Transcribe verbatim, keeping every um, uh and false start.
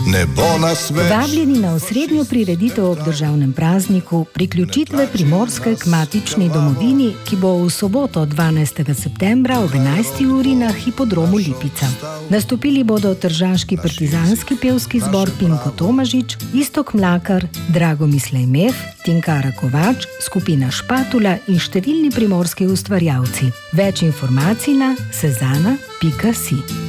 ne bo nas več. Vabljeni na osrednjo prireditev ob državnem prazniku priključitve Primorske k matični domovini, ki bo v soboto dvanajstega septembra ob enajsti uri na hipodromu Lipica. Nastopili bodo tržaški partizanski pevski zbor Pinko Tomažič, Iztok Mlakar, Dragomislej Mef, Tinkara Kovač, skupina Špatula in številni primorski ustvarjalci. Več informacij na sezana pika si.